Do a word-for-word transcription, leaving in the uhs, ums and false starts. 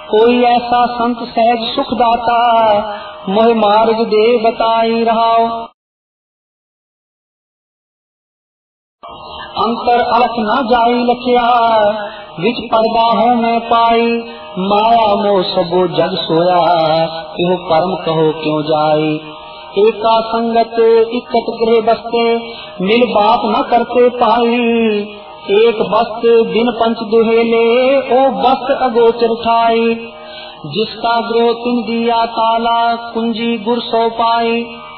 कोई ऐसा संत सहज सुख दाता, मोह मार्ग दे बताई रहाओ। अंतर अलख न जाई लखिया, विच पर्दा हूँ मैं पाई। माया मोह सबो जग सोया, क्यों परम कहो क्यों जाई। एका संगत इकट गृह बसते, मिल बात न करते पाई। एक बस्त दिन पंच दुहेले, ओ बस्त अगोचर ठाई। जिसका गृह तिन दिया ताला, कुंजी गुर सो पाई।